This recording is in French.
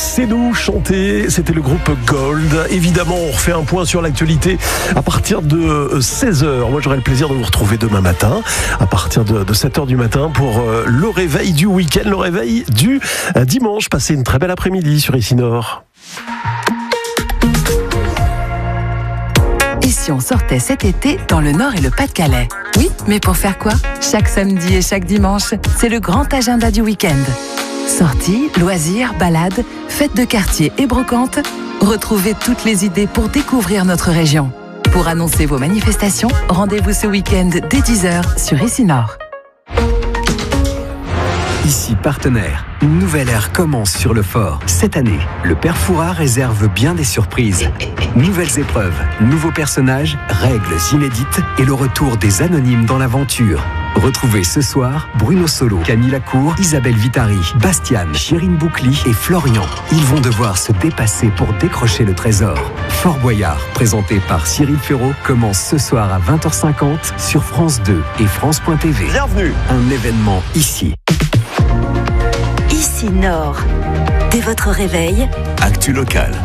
Laissez-nous chanter, c'était le groupe Gold. Évidemment, on refait un point sur l'actualité à partir de 16h. Moi, j'aurai le plaisir de vous retrouver demain matin, à partir de 7h du matin pour le réveil du week-end, le réveil du dimanche. Passez une très belle après-midi sur Ici Nord. Et si on sortait cet été dans le Nord et le Pas-de-Calais? Oui, mais pour faire quoi? Chaque samedi et chaque dimanche, c'est le grand agenda du week-end. Sorties, loisirs, balades, fêtes de quartier et brocantes. Retrouvez toutes les idées pour découvrir notre région. Pour annoncer vos manifestations, rendez-vous ce week-end dès 10h sur Ici Nord. Ici Partenaire, une nouvelle ère commence sur le fort. Cette année, le Père Fouras réserve bien des surprises. Nouvelles épreuves, nouveaux personnages, règles inédites et le retour des anonymes dans l'aventure. Retrouvez ce soir Bruno Solo, Camille Lacour, Isabelle Vitari, Bastiane, Chérine Boucli et Florian. Ils vont devoir se dépasser pour décrocher le trésor. Fort Boyard, présenté par Cyril Ferraud, commence ce soir à 20h50 sur France 2 et France.tv. Bienvenue. Un événement ici. Ici Nord. Dès votre réveil, Actu locale.